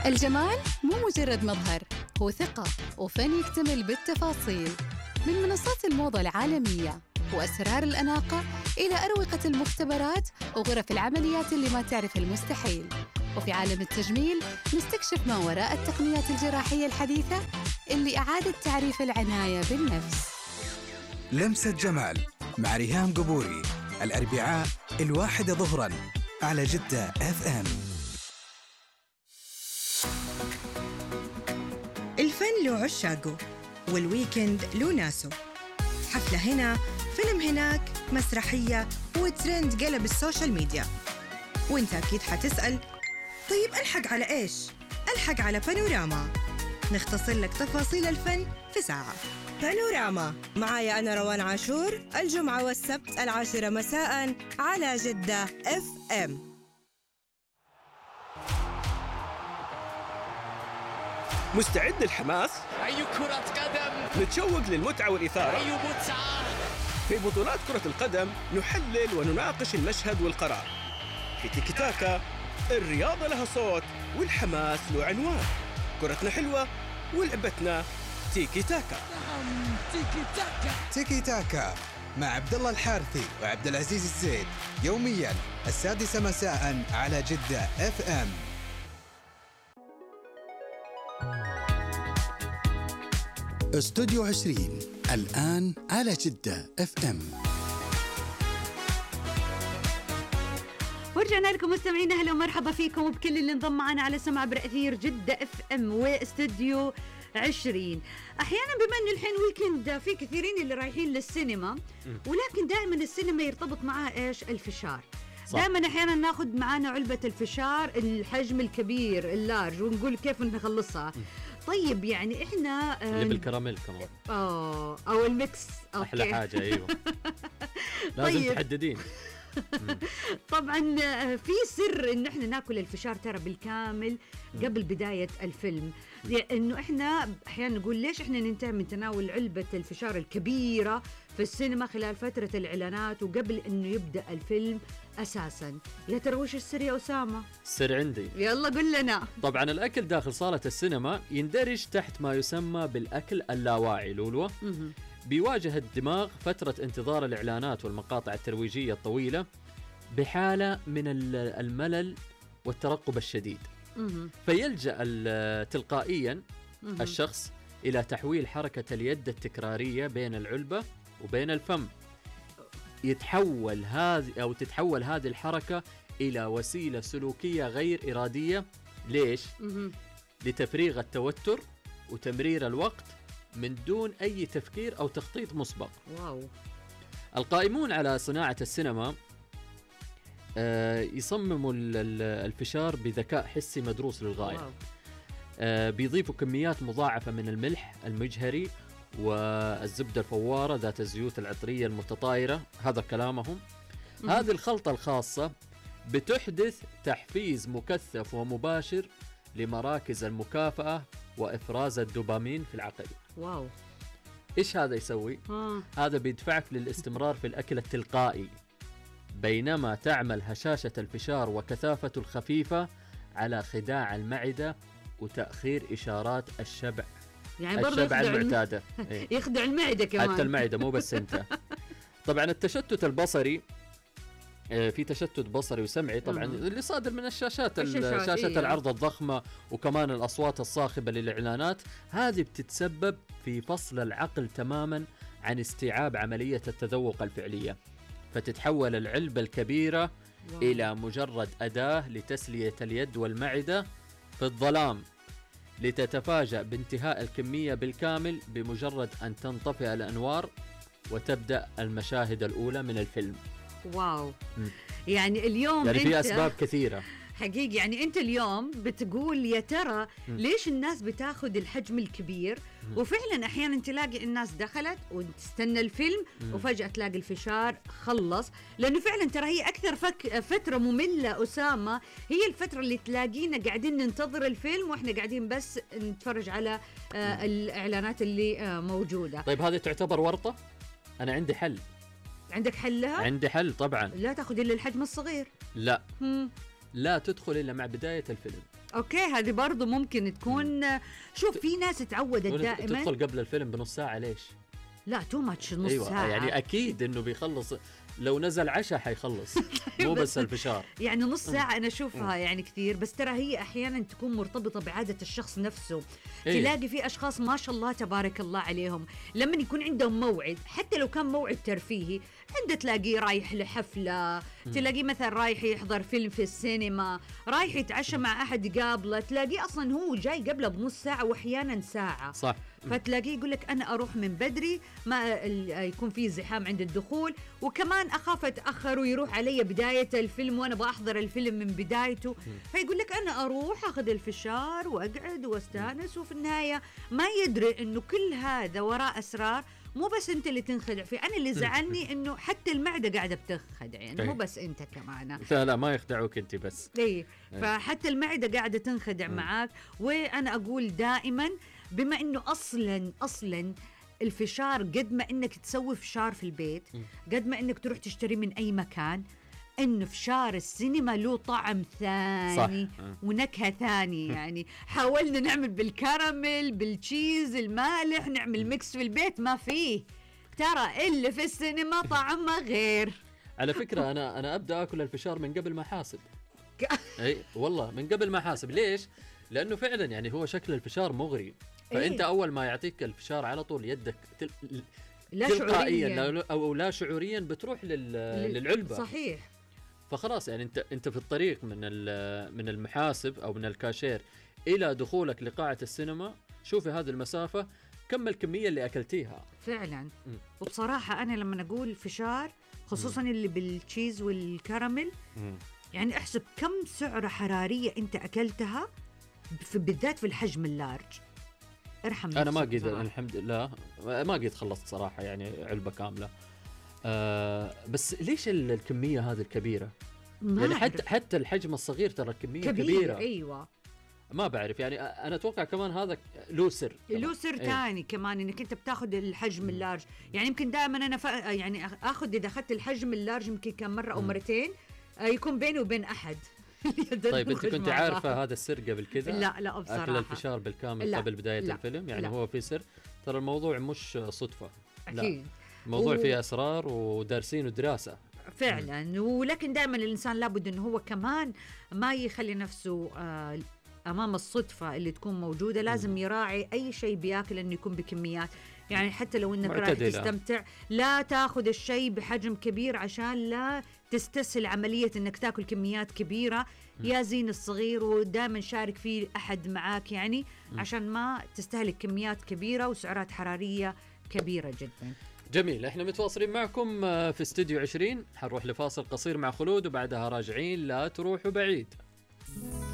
الجمال مو مجرد مظهر، هو ثقة وفن يكتمل بالتفاصيل. من منصات الموضة العالمية وأسرار الأناقة إلى أروقة المختبرات وغرف العمليات اللي ما تعرف المستحيل. وفي عالم التجميل نستكشف ما وراء التقنيات الجراحية الحديثة اللي أعادت تعريف العناية بالنفس. لمسة جمال مع ريهام قبوري، الأربعاء 1 ظهراً على جدة FM. الفن له عشاقه والويكند له ناسه. حفلة هنا، فيلم هناك، مسرحية وترند قلب السوشيال ميديا. وانت أكيد حتسأل، طيب ألحق على إيش؟ ألحق على بانوراما، نختصر لك تفاصيل الفن في ساعة. بانوراما معايا أنا روان عاشور، الجمعة والسبت 10 مساء على جدة FM. مستعد للحماس؟ أي كرة قدم! نتشوق للمتعة والإثارة؟ أي متعة! في بطولات كرة القدم نحلل ونناقش المشهد والقرار. في تيكي تاكا الرياضة لها صوت والحماس له عنوان. كرتنا حلوة ولعبتنا تيكي تاكا. نعم، تيكي تاكا. تيكي تاكا مع عبد الله الحارثي وعبد العزيز الزيد، يومياً 6 مساء على جدة FM. استوديو 20 الآن على جدة FM. ورجعنا لكم مستمعين، أهلا ومرحبا فيكم وبكل اللي انضم معنا على سمع برأثير جدة FM واستوديو 20. أحيانا بما أن الحين ويكند في كثيرين اللي رايحين للسينما، ولكن دائما السينما يرتبط معها إيش؟ الفشار. دائما أحيانا ناخذ معنا علبة الفشار الحجم الكبير اللارج ونقول كيف نخلصها. طيب يعني احنا اللي بالكراميل كمان او الميكس احلى حاجه. ايوه لازم طيب. تحددين. طبعا في سر ان احنا ناكل الفشار ترى بالكامل قبل بدايه الفيلم، لانه احنا احيانا نقول ليش احنا ننتهي من تناول علبه الفشار الكبيره في السينما خلال فتره الاعلانات وقبل انه يبدا الفيلم اساسا. يا ترى وش السر يا اسامه؟ السر عندي، يلا قل لنا. طبعا الاكل داخل صاله السينما يندرج تحت ما يسمى بالاكل اللاواعي. لولو بيواجه الدماغ فترة انتظار الإعلانات والمقاطع الترويجية الطويلة بحالة من الملل والترقب الشديد، فيلجأ تلقائيا الشخص إلى تحويل حركة اليد التكرارية بين العلبة وبين الفم. تتحول هذه الحركة إلى وسيلة سلوكية غير إرادية. ليش؟ لتفريغ التوتر وتمرير الوقت من دون أي تفكير أو تخطيط مسبق. واو. القائمون على صناعة السينما يصمموا الفشار بذكاء حسي مدروس للغاية. بيضيفوا كميات مضاعفة من الملح المجهري والزبدة الفوارة ذات الزيوت العطرية المتطايرة، هذا كلامهم. هذه الخلطة الخاصة بتحدث تحفيز مكثف ومباشر لمراكز المكافأة وإفراز الدوبامين في العقل. واو. إيش هذا يسوي؟ هذا بيدفعك للاستمرار في الأكل التلقائي، بينما تعمل هشاشة الفشار وكثافته الخفيفة على خداع المعدة وتأخير إشارات الشبع. يعني الشبع المعتادة. يخدع المعدة كمان. حتى المعدة مو بس أنت. طبعا التشتت البصري، في تشتت بصري وسمعي طبعا اللي صادر من شاشات العرض الضخمة وكمان الأصوات الصاخبة للإعلانات. هذه بتتسبب في فصل العقل تماما عن استيعاب عملية التذوق الفعلية، فتتحول العلبة الكبيرة إلى مجرد أداة لتسلية اليد والمعدة في الظلام، لتتفاجأ بانتهاء الكمية بالكامل بمجرد أن تنطفئ الأنوار وتبدأ المشاهد الأولى من الفيلم. واو. يعني اليوم يعني في أسباب كثيرة حقيقي. يعني أنت اليوم بتقول يا ترى ليش الناس بتاخذ الحجم الكبير، وفعلا أحيانا تلاقي الناس دخلت وتستنى الفيلم وفجأة تلاقي الفشار خلص، لأنه فعلا ترى هي أكثر فترة مملة أسامة، هي الفترة اللي تلاقينا قاعدين ننتظر الفيلم وإحنا قاعدين بس نتفرج على الإعلانات اللي موجودة. طيب هذه تعتبر ورطة؟ أنا عندي حل. عندك حل لها؟ عندي حل طبعا. لا تاخذ الا الحجم الصغير. لا لا تدخل الا مع بدايه الفيلم. اوكي هذه برضو ممكن تكون. شوف في ناس تعودت دائما تدخل قبل الفيلم بنص ساعه. ليش؟ لا تو ماتش نص أيوة ساعه يعني اكيد انه بيخلص، لو نزل عشاء حيخلص مو بس الفشار. يعني نص ساعة أنا أشوفها يعني كثير، بس ترى هي أحيانا تكون مرتبطة بعادة الشخص نفسه. تلاقي في أشخاص ما شاء الله تبارك الله عليهم لما يكون عندهم موعد، حتى لو كان موعد ترفيهي، عنده تلاقيه رايح لحفلة، تلاقيه مثلا رايح يحضر فيلم في السينما، رايح يتعشى مع أحد قابله، تلاقيه أصلا هو جاي قبله بنص ساعة وأحيانا ساعة. صح. فتلاقيه يقول لك أنا أروح من بدري ما يكون في زحام عند الدخول، وكمان أخاف أتأخر ويروح علي بداية الفيلم وأنا بأحضر الفيلم من بدايته. فيقول لك أنا أروح أخذ الفشار وأقعد واستانس، وفي النهاية ما يدري إنه كل هذا وراء أسرار. مو بس أنت اللي تنخدع فيه، أنا اللي زعلني إنه حتى المعدة قاعدة بتنخدع، يعني مو بس أنت كمان. لا ما يخدعوك أنت بس. إيه فحتى المعدة قاعدة تنخدع معاك. وأنا أقول دائما بما إنه أصلاً الفشار قد ما إنك تسوي فشار في البيت، قد ما إنك تروح تشتري من أي مكان، إنه فشار السينما له طعم ثاني. صح. ونكهة ثانية. يعني حاولنا نعمل بالكراميل بالتشيز المالح، نعمل ميكس في البيت ما فيه، ترى اللي في السينما طعمه غير. على فكرة أنا أبدأ أكل الفشار من قبل ما أحاسب. أي والله من قبل ما أحاسب. ليش؟ لأنه فعلا يعني هو شكل الفشار مغري، فأنت أول ما يعطيك الفشار على طول يدك تلقائيا أو لا شعوريا بتروح للعلبة. صحيح. فخلاص يعني أنت في الطريق من المحاسب أو من الكاشير إلى دخولك لقاعة السينما، شوفي هذه المسافة كم الكمية اللي أكلتيها فعلا. وبصراحة أنا لما أقول فشار خصوصا اللي بالتشيز والكراميل، يعني احسب كم سعرة حرارية أنت أكلتها بالذات في الحجم اللارج. ارحم أنا ما قد الحمد لله ما قد خلصت صراحة يعني علبة كاملة. بس ليش الكمية هذه الكبيرة؟ يعني حتى الحجم الصغير ترى الكمية كبيرة. أيوة ما بعرف يعني أنا أتوقع كمان هذا له سر تاني كمان إنك أنت بتاخذ الحجم اللارج. يعني يمكن دائما أنا يعني أخذ إذا أخذت الحجم اللارج يمكن كم مرة أو مرتين يكون بيني وبين أحد. طيب أنت كنت عارفة هذا السر قبل كذا؟ لا بصراحة. أكل الفشار بالكامل قبل بداية الفيلم يعني هو في سر. ترى الموضوع مش صدفة. أكيد. الموضوع فيه أسرار ودارسين ودراسة فعلا. ولكن دائما الإنسان لابد أنه هو كمان ما يخلي نفسه أمام الصدفة اللي تكون موجودة. لازم يراعي أي شيء بياكل أنه يكون بكميات، يعني حتى لو أنك راح تستمتع لا تاخذ الشيء بحجم كبير عشان لا تستسهل عملية أنك تاكل كميات كبيرة. يا زين الصغير ودائما شارك فيه أحد معاك يعني عشان ما تستهلك كميات كبيرة وسعرات حرارية كبيرة جدا. جميل. احنا متواصلين معكم في استوديو 20. حنروح لفاصل قصير مع خلود وبعدها راجعين، لا تروحوا بعيد.